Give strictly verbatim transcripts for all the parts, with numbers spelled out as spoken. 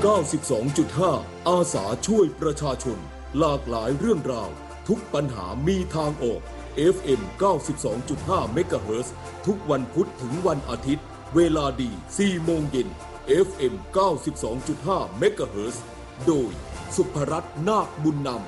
เก้าสิบสองจุดห้า อาสาช่วยประชาชนหลากหลายเรื่องราวทุกปัญหามีทางออก เอฟ เอ็ม เก้าสิบสองจุดห้า เมกะเฮิรตซ์ ทุกวันพุธถึงวันอาทิตย์เวลาดี สี่โมงเย็น เอฟ เอ็ม เก้าสิบสองจุดห้า เมกะเฮิรตซ์ โดยสุภรัตน์นาคบุญนำ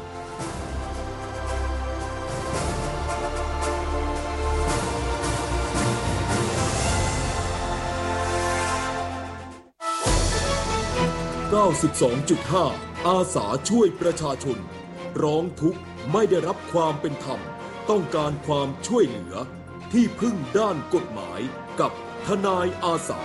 เก้าสิบสองจุดห้า อาสาช่วยประชาชนร้องทุกข์ไม่ได้รับความเป็นธรรมต้องการความช่วยเหลือที่พึ่งด้านกฎหมายกับทนายอาสา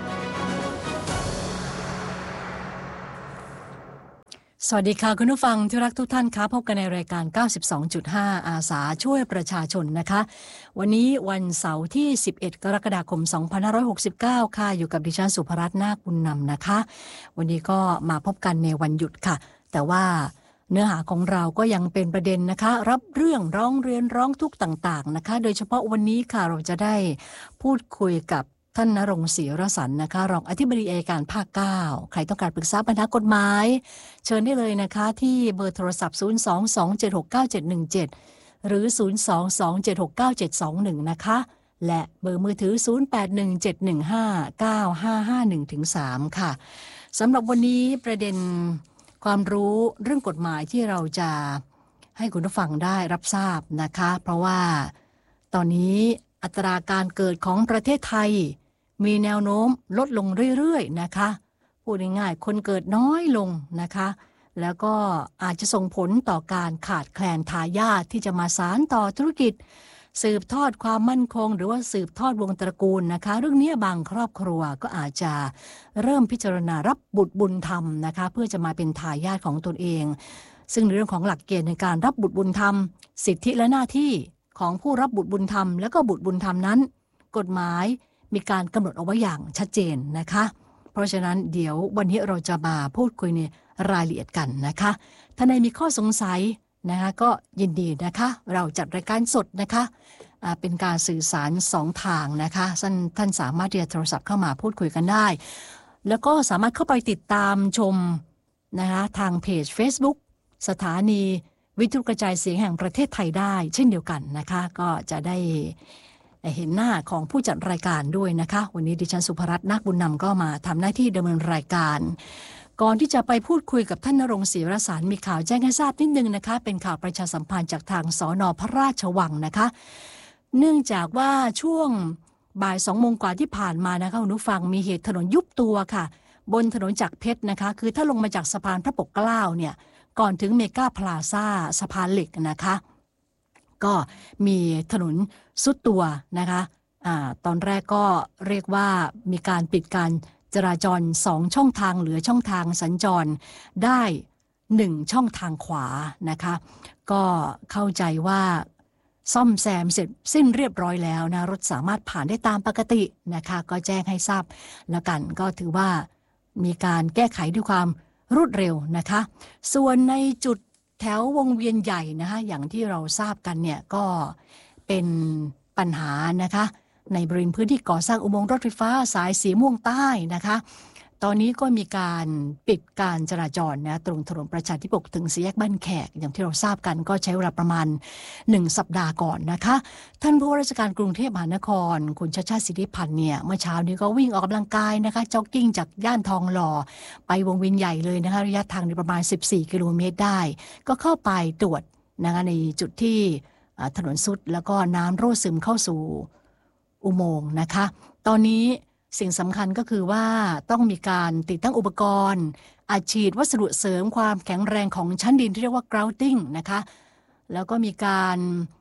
สวัสดีค่ะคุณผู้ฟังที่รักทุกท่านคะพบกันในรายการ เก้าสิบสองจุดห้า อาสาช่วยประชาชนนะคะวันนี้วันเสาร์ที่สิบเอ็ดกรกฎาคมสองพันห้าร้อยหกสิบเก้าค่ะอยู่กับดิฉันสุภรัตน์นาคบุญนำนะคะวันนี้ก็มาพบกันในวันหยุดค่ะแต่ว่าเนื้อหาของเราก็ยังเป็นประเด็นนะคะรับเรื่องร้องเรียนร้องทุกข์ต่างๆนะคะโดยเฉพาะวันนี้ค่ะเราจะได้พูดคุยกับท่านณรงค์ศรีรสันต์นะคะรองอธิบดีอัยการภาคเก้าใครต้องการปรึกษาปัญหากฎหมายเชิญได้เลยนะคะที่เบอร์โทรศัพท์ศูนย์ สอง สอง เจ็ด หก เก้า เจ็ด หนึ่ง เจ็ดหรือศูนย์ สอง สอง เจ็ด หก เก้า เจ็ด สอง หนึ่งนะคะและเบอร์มือถือศูนย์ แปด หนึ่ง เจ็ด หนึ่ง ห้า เก้า ห้า ห้า หนึ่ง ถึง สาม ค่ะสำหรับวันนี้ประเด็นความรู้เรื่องกฎหมายที่เราจะให้คุณผู้ฟังได้รับทราบนะคะเพราะว่าตอนนี้อัตราการเกิดของประเทศไทยมีแนวโน้มลดลงเรื่อยๆนะคะพูดง่ายๆคนเกิดน้อยลงนะคะแล้วก็อาจจะส่งผลต่อการขาดแคลนทายาทที่จะมาสานต่อธุรกิจสืบทอดความมั่นคงหรือว่าสืบทอดวงตระกูลนะคะเรื่องนี้บางครอบครัวก็อาจจะเริ่มพิจารณารับบุตรบุญธรรมนะคะเพื่อจะมาเป็นทายาทของตนเองซึ่งในเรื่องของหลักเกณฑ์ในการรับบุตรบุญธรรมสิทธิและหน้าที่ของผู้รับบุตรบุญธรรมและก็บุตรบุญธรรมนั้นกฎหมายมีการกำหนดเอาไว้อย่างชัดเจนนะคะเพราะฉะนั้นเดี๋ยววันนี้เราจะมาพูดคุยในรายละเอียดกันนะคะถ้าในมีข้อสงสัยนะคะก็ยินดีนะคะเราจัดรายการสดนะคะเป็นการสื่อสารสองทางนะคะท่านท่านสามารถที่จะโทรศัพท์เข้ามาพูดคุยกันได้แล้วก็สามารถเข้าไปติดตามชมนะคะทางเพจ Facebook สถานีวิทยุกระจายเสียงแห่งประเทศไทยได้เช่นเดียวกันนะคะก็จะได้เห็นหน้าของผู้จัดรายการด้วยนะคะวันนี้ดิฉันสุภรัตน์นาคบุญนำก็มาทำหน้าที่ดำเนินรายการก่อนที่จะไปพูดคุยกับท่านณรงค์ศรีรสันต์มีข่าวแจ้งให้ทราบนิดนึงนะคะเป็นข่าวประชาสัมพันธ์จากทางสน.พระราชวังนะคะเนื่องจากว่าช่วงบ่ายสองโมงกว่าที่ผ่านมานะคะคุณผู้ฟังมีเหตุถนนยุบตัวค่ะบนถนนจักรเพชรนะคะคือถ้าลงมาจากสะพานพระปกเกล้าเนี่ยก่อนถึงเมกาพลาซ่าสะพานเหล็กนะคะก็มีถนนสุดตัวนะคะอ่าตอนแรกก็เรียกว่ามีการปิดการจราจรสองช่องทางเหลือช่องทางสัญจรได้หนึ่งช่องทางขวานะคะก็เข้าใจว่าซ่อมแซมเสร็จสิ้นเรียบร้อยแล้วนะรถสามารถผ่านได้ตามปกตินะคะก็แจ้งให้ทราบแล้วกันก็ถือว่ามีการแก้ไขด้วยความรวดเร็วนะคะส่วนในจุดแถววงเวียนใหญ่นะคะอย่างที่เราทราบกันเนี่ยก็เป็นปัญหานะคะในบริเวณพื้นที่ก่อสร้างอุโมงค์รถไฟฟ้าสายสีม่วงใต้นะคะตอนนี้ก็มีการปิดการจราจรนะตรงถนนประชาธิปกถึงสี่แยกบ้านแขกอย่างที่เราทราบกันก็ใช้เวลาประมาณหนึ่งสัปดาห์ก่อนนะคะท่านผู้ว่าราชการกรุงเทพมหานครคุณชาติชาติสิทธิพันธ์เนี่ยเมื่อเช้านี้ก็วิ่งออกกำลังกายนะคะจ็อกกิ้งจากย่านทองหล่อไปวงเวียนใหญ่เลยนะคะระยะทางประมาณสิบสี่กิโลเมตรได้ก็เข้าไปตรวจนะคะในจุดที่ถนนสุดแล้วก็น้ำรั่วซึมเข้าสู่อุโมงค์นะคะตอนนี้สิ่งสำคัญก็คือว่าต้องมีการติดตั้งอุปกรณ์อัดฉีดวัสดุเสริมความแข็งแรงของชั้นดินที่เรียกว่า grouting นะคะแล้วก็มีการ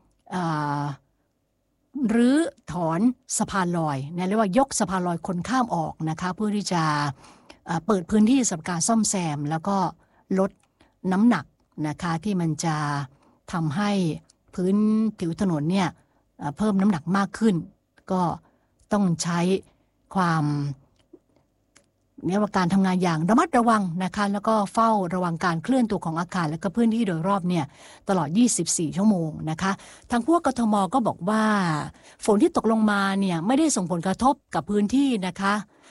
รื้อถอนสะพานลอยเนี่ยเรียกว่ายกสะพานลอยคนข้ามออกนะคะเพื่อที่จะเปิดพื้นที่สำหรับการซ่อมแซมแล้วก็ลดน้ำหนักนะคะที่มันจะทำให้พื้นผิวถนนเนี่ยเพิ่มน้ำหนักมากขึ้นก็ต้องใช้ความเนี่ยว่าการทำงานอย่างระมัดระวังนะคะแล้วก็เฝ้าระวังการเคลื่อนตัวของอาคารและก็พื้นที่โดยรอบเนี่ยตลอดยี่สิบสี่ชั่วโมงนะคะทางพวกกทมก็บอกว่าฝนที่ตกลงมาเนี่ยไม่ได้ส่งผลกระทบกับพื้นที่นะคะ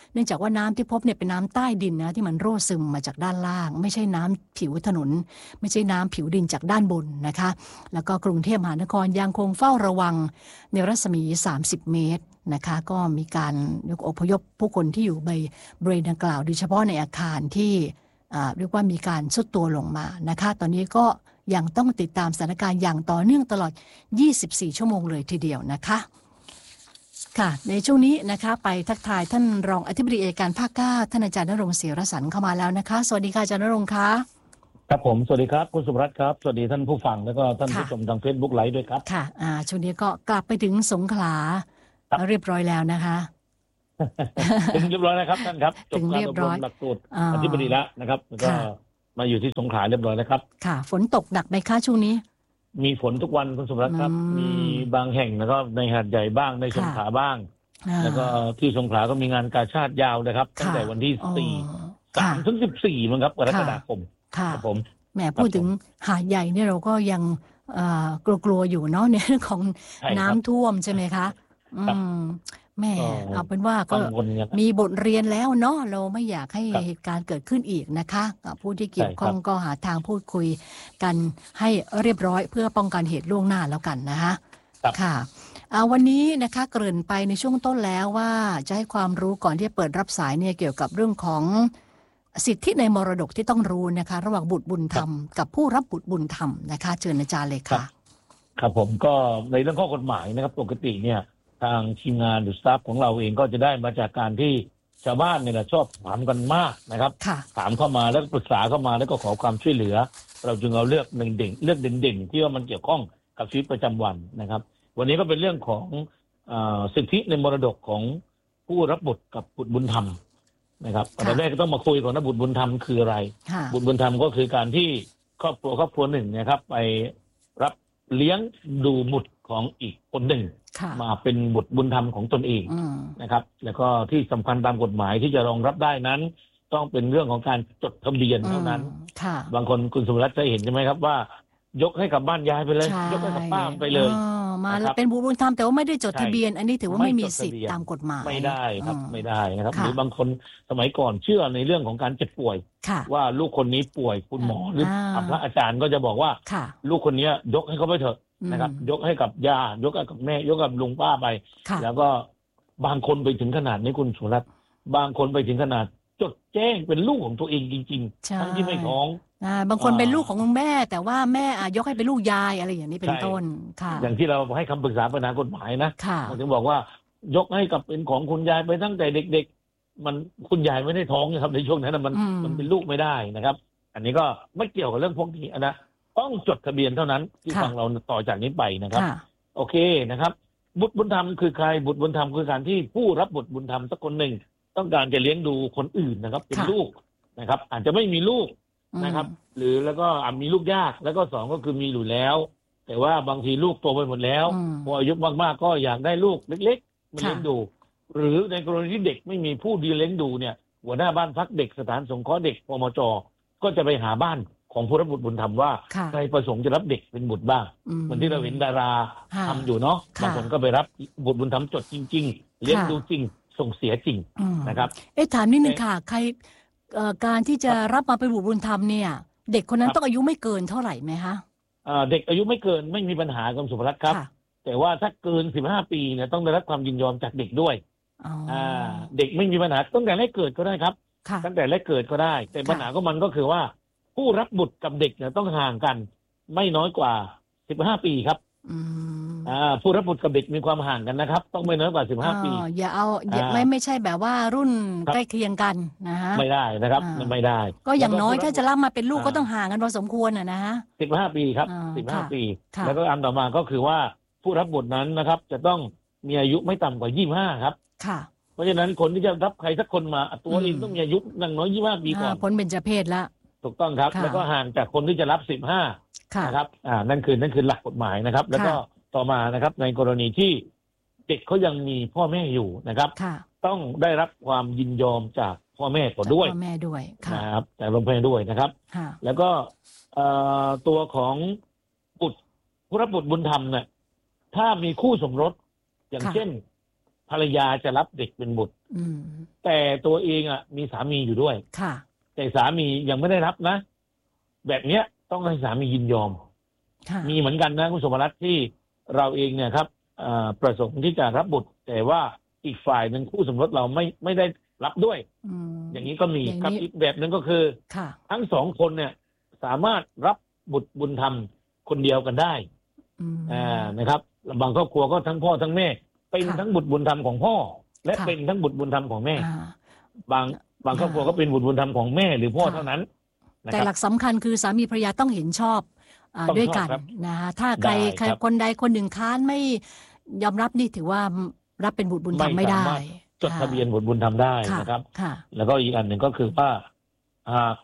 เนื่องจากว่าน้ำที่พบเนี่ยเป็นน้ำใต้ดินนะที่มันรั่วซึมมาจากด้านล่างไม่ใช่น้ำผิวถนนไม่ใช่น้ำผิวดินจากด้านบนนะคะแล้วก็กรุงเทพมหานครยังคงเฝ้าระวังในรัศมีสามสิบเมตรนะคะก็มีการอพยพผู้คนที่อยู่ในบริเวณดังกล่าวโดยเฉพาะในอาคารที่เรียกว่ามีการทรุดตัวลงมานะคะตอนนี้ก็ยังต้องติดตามสถานการณ์อย่างต่อเนื่องตลอดยี่สิบสี่ชั่วโมงเลยทีเดียวนะคะค่ะในช่วงนี้นะคะไปทักทายท่านรองอธิบดีอัยการภาคเก้าท่านอาจารย์ณรงค์ ศิรสรรค์เข้ามาแล้วนะคะสวัสดีค่ะอาจารย์ณรงค์คะครับผมสวัสดีครับคุณสุภรัตน์ครับสวัสดีท่านผู้ฟังแล้วก็ท่านผู้ชมทาง Facebook ไลฟ์ด้วยครับค่ะอ่าช่วงนี้ก็กลับไปถึงสงขลาเรียบร้อยแล้วนะคะถึงเรียบร้อยแล้วครับท่านครับจบการอบรมหลักสูตรอธิบดีแล้วนะครับแล้วก็มาอยู่ที่สงขลาเรียบร้อยแล้วครับค่ะฝนตกหนักไหมคะช่วงนี้มีฝนทุกวันคุณสุภรัตน์ครับมีบางแห่งนะครับในหาดใหญ่บ้างในสงขลาบ้างแล้วก็ที่สงขลาก็มีงานกาชาดยาวนะครับตั้งแต่วันที่สี่สามถึงสิบสี่มั้งครับกรกฎาคมครับผมแหมพูดถึงหาดใหญ่เนี่ยเราก็ยังกลัวๆอยู่เนาะในเรื่องของน้ำท่วมใช่ไหมคะอืมแม่เอาเป็นว่าก็มีบทเรียนแล้วเนาะเราไม่อยากให้เหตุการณ์เกิดขึ้นอีกนะคะผู้ที่เกี่ยวข้องก็หาทางพูดคุยกันให้เรียบร้อยเพื่อป้องกันเหตุล่วงหน้าแล้วกันนะคะค่ะวันนี้นะคะเกริ่นไปในช่วงต้นแล้วว่าจะให้ความรู้ก่อนที่จะเปิดรับสายเนี่ยเกี่ยวกับเรื่องของสิทธิในมรดกที่ต้องรู้นะคะระหว่างบุตรบุญธรรมกับผู้รับบุตรบุญธรรมนะคะเชิญอาจารย์เลยค่ะครับผมก็ในเรื่องข้อกฎหมายนะครับปกติเนี่ยทางทีมงานหรือสตาฟของเราเองก็จะได้มาจากการที่ชาวบ้านเนี่ยชอบถามกันมากนะครับถามเข้ามาแล้วปรึกษาเข้ามาแล้วก็ขอความช่วยเหลือเราจึงเอาเลือกเด่นๆเลือกเด่นๆที่ว่ามันเกี่ยวข้องกับชีวิตประจำวันนะครับวันนี้ก็เป็นเรื่องของสิทธิในมรดกของผู้รับบุตรกับบุตรบุญธรรมนะครับอันดับแรกก็ต้องมาคุยก่อนนะบุตรบุญธรรมคืออะไรบุตรบุญธรรมก็คือการที่ครอบครัวครอบครัวหนึ่งนะครับไปรับเลี้ยงดูบุตรของอีกคนหนึ่งมาเป็นบุตรบุญธรรมของตนเองนะครับแล้วก็ที่สำคัญตามกฎหมายที่จะรองรับได้นั้นต้องเป็นเรื่องของการจดทะเบียนเท่านั้นบางคนคุณสุรัตน์จะเห็นใช่ไหมครับว่ายกให้กับบ้านยายไปเลยยกให้กับป้าไปเลยมาแล้วเป็นบุตรบุญธรรมแต่ว่าไม่ได้จดทะเบียนอันนี้ถือว่าไม่มีสิทธิ์ตามกฎหมายไม่ได้ครับไม่ได้นะครับหรือบางคนสมัยก่อนเชื่อในเรื่องของการเจ็บป่วยว่าลูกคนนี้ป่วยคุณหมอหรือพระอาจารย์ก็จะบอกว่าลูกคนนี้ยกให้เขาไปเถอะนะครับยกให้กับยายกให้กับแม่ยกกับลุงป้าไปแล้วก็บางคนไปถึงขนาดนี้คุณสุรัตน์บางคนไปถึงขนาดจดแจ้งเป็นลูกของตัวเองจริงๆทั้งที่ไม่ท้องบางคนเป็นลูกของคุณแม่แต่ว่าแม่ยกให้เป็นลูกยายอะไรอย่างนี้เป็นต้นค่ะอย่างที่เราให้คำปรึกษาปัญหากฎหมายนะเราถึงบอกว่ายกให้กับเป็นของคุณยายไปตั้งแต่เด็กๆมันคุณยายไม่ได้ท้องนะครับในช่วงนั้นมันมันเป็นลูกไม่ได้นะครับอันนี้ก็ไม่เกี่ยวกับเรื่องพวกนี้นะต้องจดทะเบียนเท่านั้นที่ฟังเราต่อจากนี้ไปนะครับโอเคนะครับบุตรบุญธรรมคือใครบุตรบุญธรรมคือการที่ผู้รับบุตรบุญธรรมสักคนหนึ่งต้องการจะเลี้ยงดูคนอื่นนะครับเป็นลูกนะครับอาจจะไม่มีลูกนะครับหรือแล้วก็อาจมีลูกยากแล้วก็สองก็คือมีอยู่แล้วแต่ว่าบางทีลูกโตไปหมดแล้วพออายุมากๆก็อยากได้ลูกเล็กๆมาเลี้ยงดูหรือในกรณีที่เด็กไม่มีผู้ดูเลี้ยงดูเนี่ยหัวหน้าบ้านพักเด็กสถานสงเคราะห์เด็กปมจ.ก็จะไปหาบ้านของผู้รับบุตรบุญธรรมว่าใครประสงค์จะรับเด็กเป็นบุตรบ้างเหมือนที่เราเห็นดาราทำอยู่เนาะบางคนก็ไปรับบุตรบุญธรรมจดจริงๆเลี้ยงดูจริงส่งเสียจริงนะครับเอ๊ะถามนิดนึงค่ะใครการที่จะรับมาเป็นบุตรบุญธรรมเนี่ยเด็กคนนั้นต้องอายุไม่เกินเท่าไหร่ไหมคะเด็กอายุไม่เกินไม่มีปัญหาคุณสุภรัตน์ครับแต่ว่าถ้าเกินสิบห้าปีเนี่ยต้องได้รับความยินยอมจากเด็กด้วยเด็กไม่มีปัญหาตั้งแต่แรกเกิดก็ได้ครับตั้งแต่แรกเกิดก็ได้แต่ปัญหาของมันก็คือว่าผู้รับบุตรกับเด็กเนี่ยต้องห่างกันไม่น้อยกว่าสิบห้าปีครับผู้รับบุตรกับเด็กมีความห่างกันนะครับต้องไม่น้อยกว่าสิบห้าปีอย่าเอาไม่ไม่ใช่แบบว่ารุ่นใกล้เคียงกันนะฮะไม่ได้นะครับไม่ได้ก็อย่างน้อยถ้าจะรับมาเป็นลูกก็ต้องห่างกันพอสมควรนะฮะสิบห้าปีครับสิบห้าปีแล้วก็อันต่อมาก็คือว่าผู้รับบุตรนั้นนะครับจะต้องมีอายุไม่ต่ำกว่ายี่สิบห้าครับค่ะเพราะฉะนั้นคนที่จะรับใครสักคนมาตัวเองต้องมีอายุอย่างน้อยยี่สิบห้าปีก่อนพ้นเบญจเพศละถูกต้องครับแล้วก็ห่างจากคนที่จะรับสิบห้านะครับอ่านั่นคือนั่นคือหลักกฎหมายนะครับแล้วก็ต่อมานะครับในกรณีที่เด็กเขายังมีพ่อแม่อยู่นะครับต้องได้รับความยินยอมจากพ่อแม่ก่อนด้วยพ่อแม่ด้วยนะครับจากโรงพยาบาลด้วยนะครับแล้วก็ตัวของบุตรผู้รับบุตรบุญธรรมเนี่ยถ้ามีคู่สมรสอย่างเช่นภรรยาจะรับเด็กเป็นบุตรแต่ตัวเองอ่ะมีสามีอยู่ด้วยค่ะแต่สามียังไม่ได้รับนะแบบเนี้ยต้องให้สามียินยอมมีเหมือนกันนะคุณสมรัตน์ที่เราเองเนี่ยครับประสงค์ที่จะรับบุตรแต่ว่าอีกฝ่ายหนึ่งคู่สมรสเราไม่ไม่ได้รับด้วย อ, อย่างนี้ก็มีครับอีกแบบหนึ่งก็คือทั้งสองคนเนี่ยสามารถรับบุตรบุญธรรมคนเดียวกันได้อ่านะครับบางครอบครัวก็ทั้งพ่อทั้งแม่เป็นทั้งบุตรบุญธรรมของพ่อและเป็นทั้งบุตรบุญธรรมของแม่บางบางครอบครัวก็เป็นบุตรบุญธรรมของแม่หรือพ่อเท่านั้นแต่หลักสำคัญคือสามีภรรยาต้องเห็นชอบด้วยกันนะคะถ้าใครใครคนใดคนหนึ่งค้านไม่ยอมรับนี่ถือว่ารับเป็นบุตรบุญธรรมไม่ได้จดทะเบียนบุตรบุญธรรมได้นะครับแล้วก็อีกอันหนึ่งก็คือว่าหาก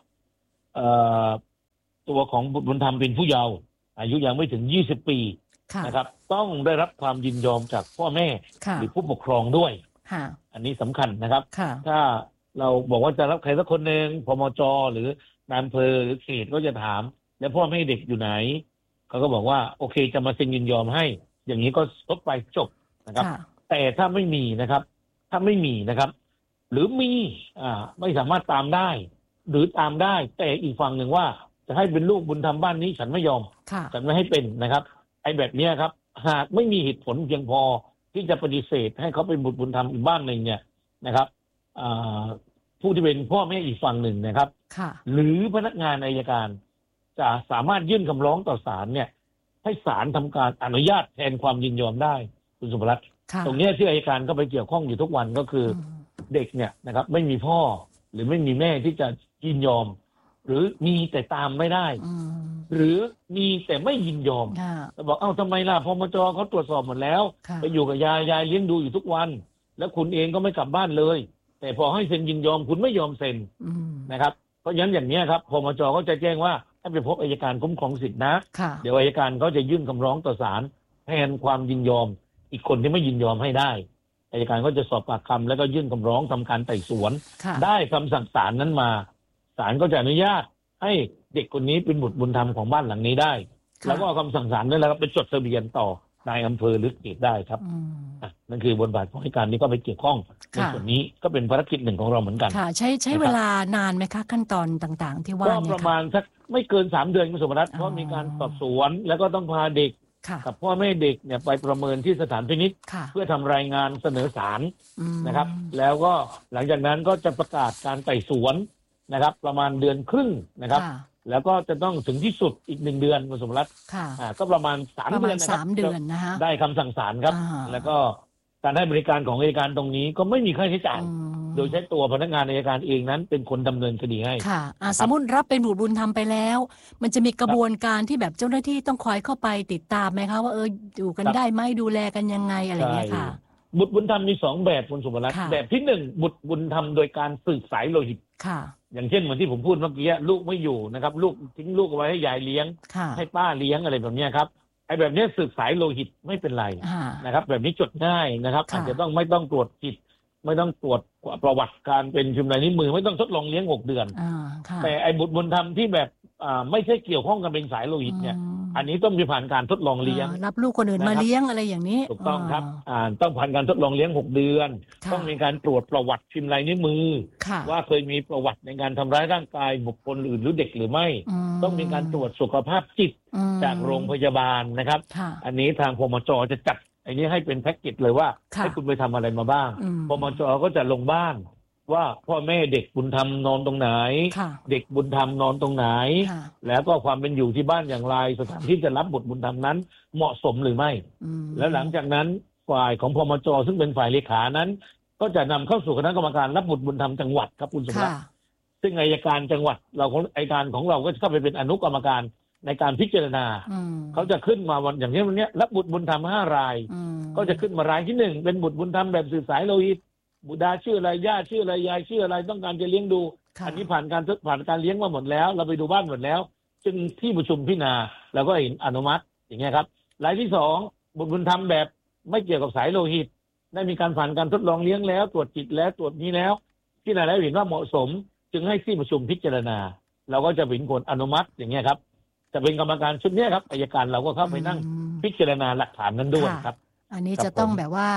ตัวของบุตรบุญธรรมเป็นผู้เยาว์อายุยังไม่ถึงยี่สิบปีนะครับต้องได้รับความยินยอมจากพ่อแม่หรือผู้ปกครองด้วยอันนี้สำคัญนะครับถ้าเราบอกว่าจะรับใครสักคนหนึ่งพมจ.หรือนายอำเภอหรือเขตก็จะถามแล้วพ่อแม่เด็กอยู่ไหนเขาก็บอกว่าโอเคจะมาเซ็นยินยอมให้อย่างนี้ก็จบไปจบนะครับแต่ถ้าไม่มีนะครับถ้าไม่มีนะครับ หรือมีอ่าไม่สามารถตามได้หรือตามได้แต่อีกฝั่งหนึ่งว่าจะให้เป็นลูกบุญธรรมบ้านนี้ฉันไม่ยอมฉันไม่ให้เป็นนะครับไอ้แบบนี้ครับหากไม่มีเหตุผลเพียงพอที่จะปฏิเสธให้เขาเป็นบุตรบุญธรรมอีกบ้านหนึ่งเนี่ยนะครับผู้ที่เป็นพ่อแม่อีกฝั่งหนึ่งนะครับหรือพนักงานอัยการจะสามารถยื่นคำร้องต่อศาลเนี่ยให้ศาลทำการอนุญาตแทนความยินยอมได้คุณสุภรัตน์ตรงนี้ที่อัยการก็ไปเกี่ยวข้องอยู่ทุกวันก็คือเด็กเนี่ยนะครับไม่มีพ่อหรือไม่มีแม่ที่จะยินยอมหรือมีแต่ตามไม่ได้หรือมีแต่ไม่ยินยอมแล้วบอกเอ้าทำไมล่ะพมจ.เขาตรวจสอบหมดแล้วไปอยู่กับยายยายเลี้ยงดูอยู่ทุกวันแล้วคุณเองก็ไม่กลับบ้านเลยแต่พอให้เซ็นยินยอมคุณไม่ยอมเซ็นนะครับเพราะฉะนั้นอย่างนี้ครับพมจ.ก็จะแจ้งว่าให้ไปพบอัยการคุ้มครองสิทธินะเดี๋ยวอัยการเขาจะยื่นคำร้องต่อศาลแทนความยินยอมอีกคนที่ไม่ยินยอมให้ได้อัยการก็จะสอบปากคำแล้วก็ยื่นคำร้องทำการไต่สวนได้คำสั่งศาลนั้นมาศาลก็จะอนุญาตให้เด็กคนนี้เป็นบุตรบุญธรรมของบ้านหลังนี้ได้แล้วก็เอาคำสั่งศาลนั่นแหละครับไปจดทะเบียนต่อนายอำเภอหรือเขตได้ครับนั่นคือบทบาทของอัยการนี้ก็ไปเกี่ยวข้องในส่วนนี้ก็เป็นภารกิจหนึ่งของเราเหมือนกันค่ะใช้ใช้เวลานานไหมคะขั้นตอนต่างๆที่ว่าก็ประมาณสักไม่เกินสามเดือนคุณสมรัตน์เพราะมีการสอบสวนแล้วก็ต้องพาเด็กกับพ่อแม่เด็กเนี่ยไปประเมินที่สถานพินิจเพื่อทำรายงานเสนอศาลนะครับแล้วก็หลังจากนั้นก็จะประกาศการไต่สวนนะครับประมาณเดือนครึ่งนะครับแล้วก็จะต้องถึงที่สุดอีกหนึ่งเดือนคุณสมรัตน์ก็ประมาณสามเดือนนะครับได้คำสั่งศาลครับแล้วก็การให้บริการของอัยการตรงนี้ก็ไม่มีค่าใช้จ่ายโดยใช้ตัวพนักงานอัยการเองนั้นเป็นคนดำเนินคดีให้ค่ะสมมุติรับเป็นบุตรบุญธรรมไปแล้วมันจะมีกระบวนการที่แบบเจ้าหน้าที่ต้องคอยเข้าไปติดตามไหมคะว่าเอออยู่กันได้ไหมดูแลกันยังไงอะไรอย่างเงี้ยค่ะบุตรบุญธรรมมีสองแบบคุณสุภรัตน์แบบที่หนึ่งบุตรบุญธรรมโดยการสืบสายโลหิตค่ะอย่างเช่นเหมือนที่ผมพูดเมื่อกี้ลูกไม่อยู่นะครับลูกทิ้งลูกเอาไว้ให้ยายเลี้ยงให้ป้าเลี้ยงอะไรแบบนี้ครับไอ้แบบนี้สืบสายโลหิตไม่เป็นไรนะครับแบบนี้จดง่ายนะครับอาจจะต้องไม่ต้องตรวจจิตไม่ต้องตรวจประวัติการเป็นพิมพ์ลายนิ้วมือไม่ต้องทดลองเลี้ยงหกเดือนแต่ไอ้บุตรบุญธรรมที่แบบไม่ใช่เกี่ยวข้องกันเป็นสายโลหิตเนี่ยอันนี้ต้องมีผ่านการทดลองเลี้ยงรับลูกคนอื่นมาเลี้ยงอะไรอย่างนี้ถูกต้องครับต้องผ่านการทดลองเลี้ยงหกเดือนต้องมีการตรวจประวัติพิมพ์ลายนิ้วมือว่าเคยมีประวัติในการทำร้ายร่างกายบุคคลอื่นหรือเด็กหรือไม่ต้องมีการตรวจสุขภาพจิตจากโรงพยาบาลนะครับอันนี้ทางพมจ.จะจัดไอ้นี้ให้เป็นแพ็กเกจเลยว่าให้คุณไปทำอะไรมาบ้างพมจ.ก็จะลงบ้านว่าพ่อแม่เด็กบุญธรรมนอนตรงไหนเด็กบุญธรรมนอนตรงไหนแล้วก็ความเป็นอยู่ที่บ้านอย่างไรสถานที่จะรับบุตรบุญธรรมนั้นเหมาะสมหรือไม่แล้วหลังจากนั้นฝ่ายของพมจ.ซึ่งเป็นฝ่ายเลขานั้นก็จะนำเข้าสู่คณะกรรมการรับบุตรบุญธรรมจังหวัดครับคุณสมรัตน์ซึ่งอัยการจังหวัดเราของอัยการของเราก็จะเข้าไปเป็นอนุกรรมการในการพิจารณาเขาจะขึ้นมาวันอย่างนี้วันนี้รับบุตรบุญธรรมห้ารายก็จะขึ้นมารายที่หนึ่งเป็นบุตรบุญธรรมแบบสื่อสายโลหิตบุตรชื่ออะไรย่าชื่ออะไรยายชื่ออะไรต้องการจะเลี้ยงดูอันนี้ผ่านการผ่านการเลี้ยงมาหมดแล้วเราไปดูบ้านหมดแล้วจึงที่ประชุมพิจารณาเราก็เห็นอนุมัติอย่างเงี้ยครับรายที่สองบุตรบุญธรรมแบบไม่เกี่ยวกับสายโลหิตได้มีการผ่านการทดลองเลี้ยงแล้วตรวจจิตแล้วตรวจนี้แล้วพิจารณาแล้วเห็นว่าเหมาะสมจึงให้ที่ประชุมพิจารณาเราก็จะเป็นคนอนุมัติอย่างเงี้ยครับจะเป็นกรรมการชุดนี้ครับอัยการเราก็เข้าไปนั่งพิจารณาหลักฐานนั้นด้วยครับอันนี้จะต้องแบบว่า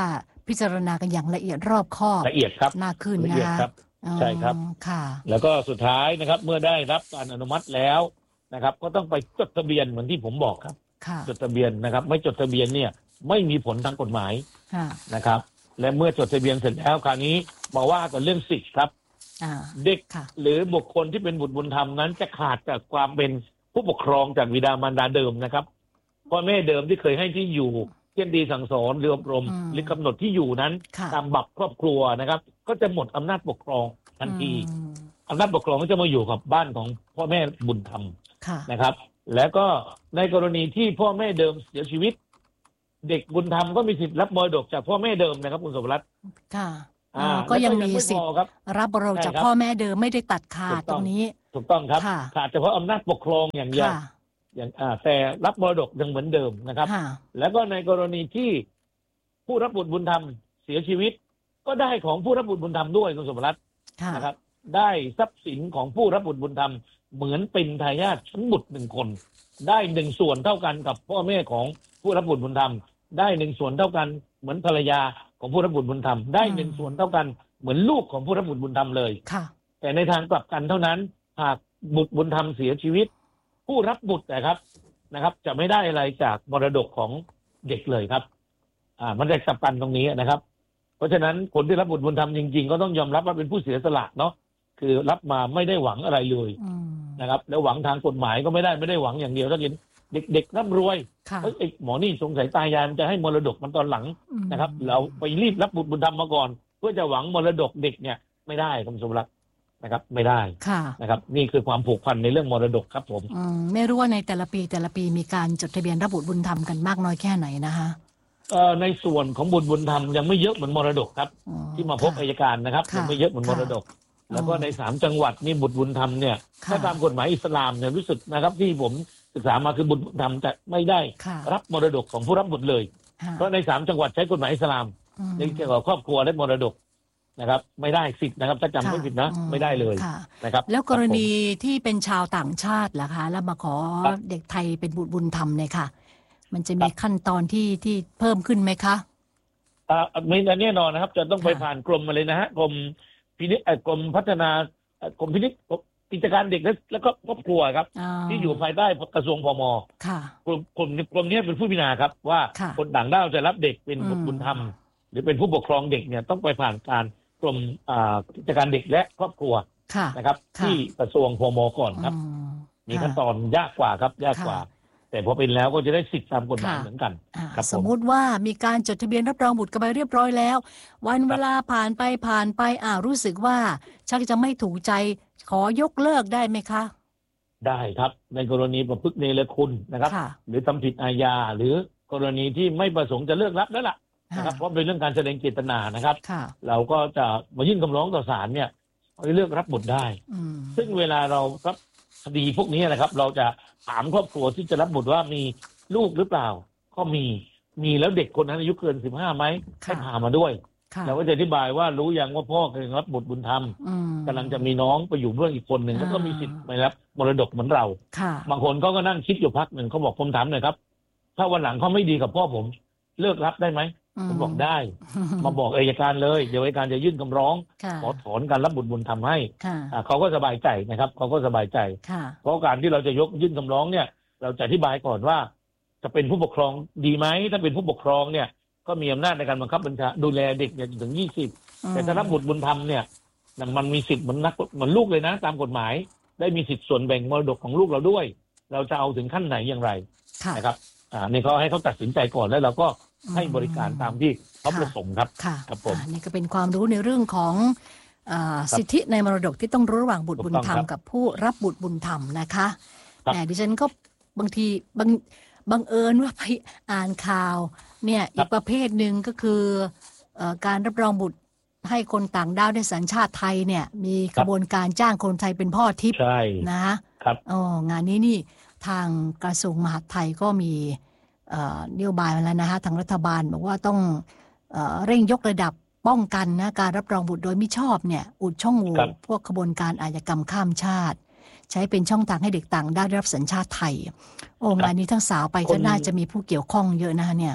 พิจารณากันอย่างละเอียดรอบคอบละเอียดครับมากขึ้นละเอียดครับใช่ครับค่ะแล้วก็สุดท้ายนะครับเมื่อได้รับการอนุมัติแล้วนะครับก็ต้องไปจดทะเบียนเหมือนที่ผมบอกครับจดทะเบียนนะครับไม่จดทะเบียนเนี่ยไม่มีผลทางกฎหมายนะครับและเมื่อจดทะเบียนเสร็จแล้วคราวนี้มาว่ากันเรื่องสิทธิ์ครับเด็กหรือบุคคลที่เป็นบุตรบุญธรรมนั้นจะขาดจากความเป็นผู้ปกครองจากบิดามารดาเดิมนะครับพ่อแม่เดิมที่เคยให้ที่อยู่เช่นดีสั่งสอนหรืออบรมหรือกำหนดที่อยู่นั้นตามบัตรครอบครัวนะครับก็จะหมดอำนาจปกครองทันทีอำนาจปกครองก็จะมาอยู่กับบ้านของพ่อแม่บุญธรรมนะครับแล้วก็ในกรณีที่พ่อแม่เดิมเสียชีวิตเด็กบุญธรรมก็มีสิทธิ์รับมรดกจากพ่อแม่เดิมนะครับคุณสมรัตน์ค่ะก็ยังมีสิทธิ์รับมรดกจากพ่อแม่เดิมไม่ได้ตัดขาดตรงนี้ถูกต้องครับขาดเฉพาะอำนาจปกครองอย่างเดียวอย่างแต่รับมรดกยังเหมือนเดิมนะครับแล้วก็ในกรณีที่ผู้รับบุตรบุญธรรมเสียชีวิตก็ได้ของผู้รับบุตรบุญธรรมด้วยคุณสมรัตน์นะครับได้ทรัพย์สินของผู้รับบุตรบุญธรรมเหมือนเป็นทายาทชั้นบุตรหนึ่งคนได้หนึ่งส่วนเท่ากันกับพ่อแม่ของผู้รับบุตรบุญธรรมได้หนึ่งส่วนเท่ากันเหมือนภรรยาของผู้รับบุตรบุญธรรมได้หนึ่งส่วนเท่ากันเหมือนลูกของผู้รับบุตรบุญธรรมเลยแต่ในทางกลับกันเท่านั้นหากบุตรบุญธรรมเสียชีวิตผู้รับบุตรนะครับนะครับจะไม่ได้อะไรจากมรดกของเด็กเลยครับอ่ามันจะกลับกันตรงนี้นะครับเพราะฉะนั้นคนที่รับบุตรบุญธรรมจริงๆก็ต้องยอมรับว่าเป็นผู้เสียสละเนาะคือรับมาไม่ได้หวังอะไรเลยนะครับแล้วหวังทางกฎหมายก็ไม่ได้ไม่ได้หวังอย่างเดียวถ้าเห็นเด็กๆร่ำรวยเฮ้ยหมอนี่สงสัยตายายมันจะให้มรดกมันตอนหลังนะครับเราไปรีบรับบุตรบุญธรรมมาก่อนเพื่อจะหวังมรดกเด็กเนี่ยไม่ได้คุณสมรักนะครับไม่ได้นะครับนี่คือความผูกพันในเรื่องมรดกครับผมไม่รู้ว่าในแต่ละปีแต่ละปีมีการจดทะเบียนรับบุตรบุญธรรมกันมากน้อยแค่ไหนนะคะในส่วนของบุตรบุญธรรมยังไม่เยอะเหมือนมรดกครับที่มาพบอัยการนะครับยังไม่เยอะเหมือนมรดกแล้วก็ในสามจังหวัดนี่บุตรบุญธรรมเนี่ยถ้าตามกฎหมายอิสลามเนี่ยรู้สึกนะครับที่ผมศึกษามาคือบุตรบุญธรรมจะไม่ได้รับมรดกของผู้รับบุตรเลยเพราะในสามจังหวัดใช้กฎหมายอิสลามในเกี่ยวกับครอบครัวและมรดกนะครับไม่ได้สิทธิ์นะครับถ้าจำไม่ผิดนะไม่ได้เลยนะครับแล้วกรณีที่เป็นชาวต่างชาติล่ะคะแล้วมาขอเด็กไทยเป็นบุตรบุญธรรมเนี่ยค่ะมันจะมีขั้นตอนที่ที่เพิ่มขึ้นไหมคะอ่าไม่แน่นอนนะครับจะต้องไปผ่านกรมมาเลยนะฮะกรมพินิจกรมพัฒนากรมพินิจกิจการเด็กและก็ครอบครัวครับที่อยู่ภายใต้กระทรวงพมกรมกรมกรมนี้เป็นผู้พิจารณาครับว่าคนต่างด้าวจะรับเด็กเป็นบุตรบุญธรรมหรือเป็นผู้ปกครองเด็กเนี่ยต้องไปผ่านการกรมกิจการเด็กและครอบครัวนะครับที่กระทรวงพมก่อนครับมีขั้นตอนยากกว่าครับยากกว่าแต่พอเป็นแล้วก็จะได้สิทธิตามกฎหมายเหมือนกันครับสมมุติว่ามีการจดทะเบียนรับรองบุตรกันไปเรียบร้อยแล้ววันเวลาผ่านไปผ่านไปอ่ารู้สึกว่าชักจะไม่ถูกใจขอยกเลิกได้ไหมคะได้ครับในกรณีประพฤติเนรคุณนะครับหรือทำผิดอาญาหรือกรณีที่ไม่ประสงค์จะเลิกรับแล้วล่ะนะครับเพราะเป็นเรื่องการแสดงเจตนานะครับเราก็จะมายื่นคำร้องต่อศาลเนี่ยให้เลือกรับบุตรได้ซึ่งเวลาเรารับคดีพวกนี้นะครับเราจะถามครอบครัวที่จะรับบุตรว่ามีลูกหรือเปล่าก็มีมีแล้วเด็กคนนั้นอายุเกินสิบห้าไหมให้พามาด้วยเราก็จะอธิบายว่ารู้ยังว่าพ่อเคยรับบุตรบุญธรรมกำลังจะมีน้องไปอยู่เบื้องอีกคนหนึ่งแล้วก็มีสิทธิ์ไปรับมรดกเหมือนเราบางคนเขาก็นั่งคิดอยู่พักหนึ่งเขาบอกผมถามหน่อยครับถ้าวันหลังเขาไม่ดีกับพ่อผมเลิกรับได้ไหมผมบอกได้มาบอกอัยการเลยเดี๋ยวอัยการจะยื่นคำร้องขอถอนการรับบุตรบุญธรรมให้เขาก็สบายใจนะครับเขาก็สบายใจเพราะการที่เราจะยกยื่นคำร้องเนี่ยเราจะอธิบายก่อนว่าจะเป็นผู้ปกครองดีไหมถ้าเป็นผู้ปกครองเนี่ยก็มีอำนาจในการบังคับบัญชาดูแลเด็กเนี่ยถึงยี่สิบแต่ถ้ารับบุตรบุญธรรมเนี่ยมันมีสิทธิ์เหมือนนักเหมือนลูกเลยนะตามกฎหมายได้มีสิทธิ์ส่วนแบ่งมรดกของลูกเราด้วยเราจะเอาถึงขั้นไหนอย่างไรนะครับอ่านี่เขาให้เขาตัดสินใจก่อนแล้วเราก็ให้บริการตามที่เขาประสงค์ครับครับผมนี่ก็เป็นความรู้ในเรื่องของสิทธิในมรดกที่ต้องรู้ระหว่างบุตรบุญธรรมกับผู้รับบุตรบุญธรรมนะคะแต่ดิฉันก็บางทีบางบังเอิญว่าไปอ่านข่าวเนี่ยอีกประเภทหนึ่งก็คือการรับรองบุตรให้คนต่างด้าวได้สัญชาติไทยเนี่ยมีกระบวนการจ้างคนไทยเป็นพ่อทิพย์นะครับอ๋องานนี้นี่ทางกระทรวงมหาดไทยก็มีนโยบายมาแล้วนะคะทางรัฐบาลบอกว่าต้องเอ่อเร่งยกระดับป้องกันนะการรับรองบุตรโดยมิชอบเนี่ยอุดช่องโหว่พวกขบวนการอาชญากรรมข้ามชาติใช้เป็นช่องทางให้เด็กต่างด้าวได้รับสัญชาติไทยโอ้งานนี้ทั้งสาวไปก็น่าจะมีผู้เกี่ยวข้องเยอะนะคะเนี่ย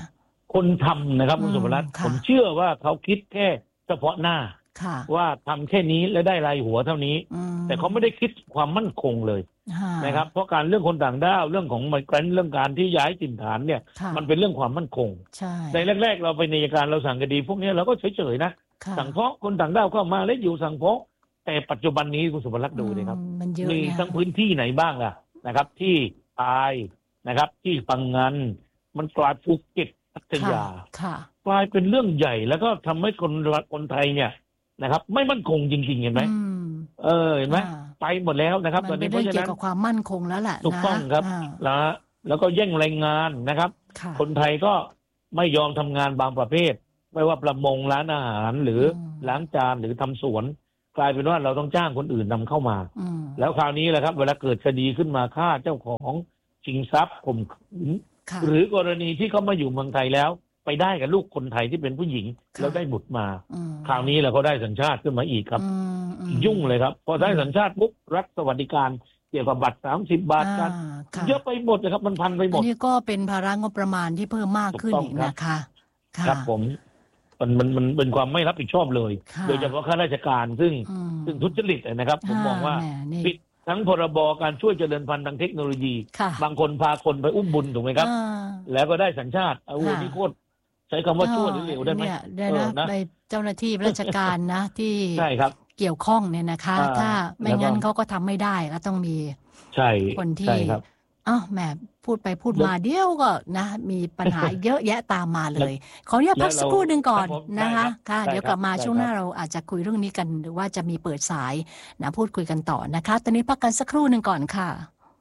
คนทำนะครับคุณสุภรัตน์ผมเชื่อว่าเขาคิดแค่เฉพาะหน้าว่าทำแค่นี้แล้วได้รายหัวเท่านี้แต่เขาไม่ได้คิดความมั่นคงเลยนะครับเพราะการเรื่องคนต่างด้าวเรื่องของไมเกรนต์เรื่องการที่ย้ายถิ่นฐานเนี่ยมันเป็นเรื่องความมั่นคงในแรกๆเราไปในการเราสั่งคดีพวกนี้เราก็เฉยๆนะสั่งฟ้องคนต่างด้าวเข้ามาแล้วอยู่สั่งฟ้องแต่ปัจจุบันนี้คุณสุภรัตน์ดูเลยครับมีทั้งพื้นที่ไหนบ้างล่ะนะครับที่ตายนะครับที่ปังงันมันกลายภูเก็ตพัทยากลายเป็นเรื่องใหญ่แล้วก็ทำให้คนคนไทยเนี่ยนะครับไม่มั่นคงจริงๆเห็นไหมเออเห็นไหมไปหมดแล้วนะครับตอนนี้เพราะฉะนั้นเกี่ยวกับความมั่นคงแล้วแหละถูกต้องครับแล้วแล้วก็แย่งแรงงานนะครับคนไทยก็ไม่ยอมทำงานบางประเภทไม่ว่าประมงร้านอาหารหรือล้างจานหรือทำสวนกลายเป็นว่าเราต้องจ้างคนอื่นนำเข้ามาแล้วคราวนี้แหละครับเวลาเกิดคดีขึ้นมาฆ่าเจ้าของชิงทรัพย์ข่มขืนหรือกรณีที่เขามาอยู่เมืองไทยแล้วไปได้กับลูกคนไทยที่เป็นผู้หญิงแล้วได้บุตรมาคราวนี้แหละเขาได้สัญชาติขึ้นมาอีกครับยุ่งเลยครับพอได้สัญชาติปุ๊บรัฐสวัสดิการเกี่ยวกับบัตรสามสิบบาทกันเยอะไปหมดเลยครับมันพันไปหมดอันนี้ก็เป็นภาระงบประมาณที่เพิ่มมากขึ้นอีกนะคะครับผมมันมันมันเป็นความไม่รับผิดชอบเลยโดยเฉพาะข้าราชการซึ่งซึ่งทุจริตนะครับผมมองว่าผิดทั้งพรบการช่วยเจริญพันธุ์ทางเทคโนโลยีบางคนพาคนไปอุ้มบุญถูกไหมครับแล้วก็ได้สัญชาติเอาที่โคตรใช้คำว่าชั่วหรือเลวได้ไหมได้นะไปเจ้าหน้าที่ราชการนะที่ใช่ครับเกี่ยวข้องเนี่ยนะคะถ้าไม่งั้นเขาก็ทำไม่ได้ก็ต้องมีใช่คนที่อ้าวแหมพูดไปพูดมาเดี๋ยวก็นะมีปัญหาเยอะแยะตามมาเลยขออนุญาตพักสักครู่หนึ่งก่อนนะคะค่ะเดี๋ยวกลับมาช่วงหน้าเราอาจจะคุยเรื่องนี้กันหรือว่าจะมีเปิดสายนะพูดคุยกันต่อนะคะตอนนี้พักกันสักครู่หนึ่งก่อนค่ะ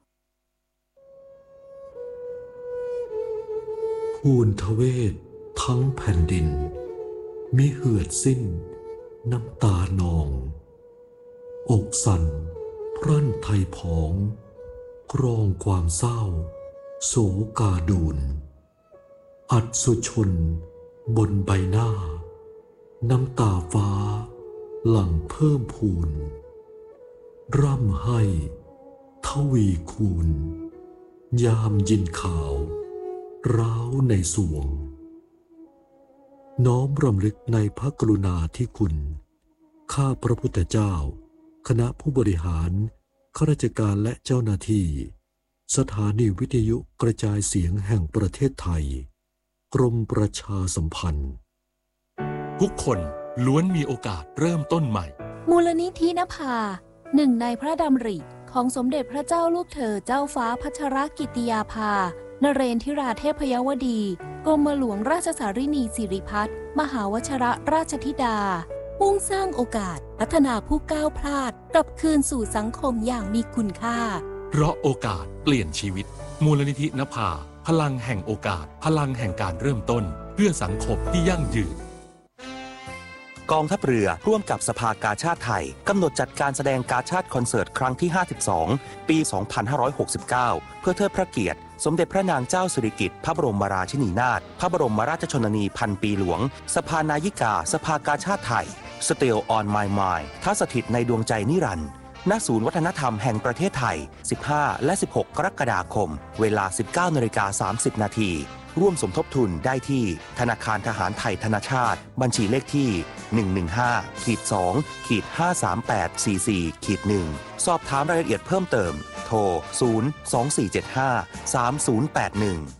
ภูนทเวศทั้งแผ่นดินมิเหือดสิ้นน้ำตานองอกสั่นพรั่นไทยผองกรองความเศร้าโศกาดูนอัศชนบนใบหน้าน้ำตาฟ้าหลั่งเพิ่มพูนร่ำให้ทวีคูณยามยินข่าวร้าวในสวงน้อมรำลึกในพระกรุณาธิคุณข้าพระพุทธเจ้าคณะผู้บริหารข้าราชการและเจ้าหน้าที่สถานีวิทยุกระจายเสียงแห่งประเทศไทยกรมประชาสัมพันธ์ทุกคนล้วนมีโอกาสเริ่มต้นใหม่มูลนิธินภาหนึ่งในพระดำริของสมเด็จพระเจ้าลูกเธอเจ้าฟ้าพัชรกิติยาภานเรนทิราเทพยวดีกรมหลวงราชสารินีสิริพัฒน์มหาวชิรราชธิดามุ่งสร้างโอกาสพัฒนาผู้ก้าวพลาดกลับคืนสู่สังคมอย่างมีคุณค่าเพราะโอกาสเปลี่ยนชีวิตมูลนิธินภาพลังแห่งโอกาสพลังแห่งการเริ่มต้นเพื่อสังคมที่ยั่งยืนกองทัพเรือร่วมกับสภากาชาดไทยกำหนดจัดการแสดงกาชาดคอนเสิร์ตครั้งที่ห้าสิบสองปี สองพันห้าร้อยหกสิบเก้า เพื่อเทิดพระเกียรติสมเด็จพระนางเจ้าสิริกิติ์พระบรมราชินีนาถพระบรมราชชนนีพันปีหลวงสภานายิกาสภากาชาดไทย Still on my mind ท้าสถิตในดวงใจนิรันดร์ณศูนย์วัฒนธรรมแห่งประเทศไทยสิบห้าและสิบหกกรกฎาคมเวลา สิบเก้านาฬิกาสามสิบนาทีร่วมสมทบทุนได้ที่ธนาคารทหารไทยธนชาติบัญชีเลขที่ หนึ่ง หนึ่ง ห้า สอง ห้า สาม แปด สี่ สี่ หนึ่ง สอบถามรายละเอียดเพิ่มเติมโทร ศูนย์ สอง สี่ เจ็ด ห้า สาม ศูนย์ แปด หนึ่ง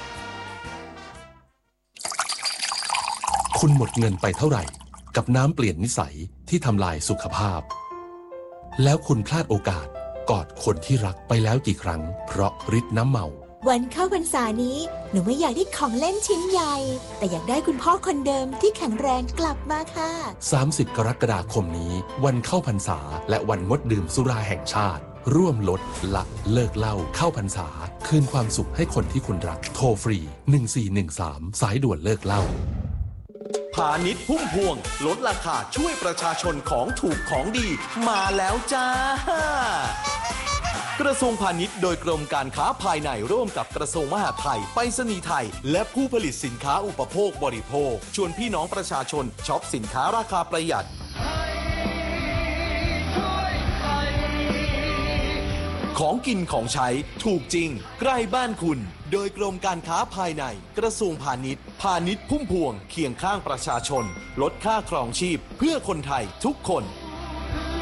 คุณหมดเงินไปเท่าไหร่กับน้ำเปลี่ยนนิสัยที่ทำลายสุขภาพแล้วคุณพลาดโอกาสกอดคนที่รักไปแล้วกี่ครั้งเพราะฤทธิ์น้ำเมาวันเข้าพรรษานี้หนูไม่อยากได้ของเล่นชิ้นใหญ่แต่อยากได้คุณพ่อคนเดิมที่แข็งแรงกลับมาค่ะสามสิบกรกฎาคมนี้วันเข้าพรรษาและวันงดดื่มสุราแห่งชาติร่วมลดละเลิกเหล้าเข้าพรรษาคืนความสุขให้คนที่คุณรักโทรฟรีหนึ่งสี่หนึ่งสามสายด่วนเลิกเหล้าพาณิชย์พุ่มพวงลดราคาช่วยประชาชนของถูกของดีมาแล้วจ้ากระทรวงพาณิชย์โดยกรมการค้าภายในร่วมกับกระทรวงมหาดไทยไปรษณีย์ไทยและผู้ผลิตสินค้าอุปโภคบริโภคชวนพี่น้องประชาชนช็อปสินค้าราคาประหยัดของกินของใช้ถูกจริงใกล้บ้านคุณโดยกรมการค้าภายในกระทรวงพาณิชย์พาณิชย์พุ่มพวงเคียงข้างประชาชนลดค่าครองชีพเพื่อคนไทยทุกคน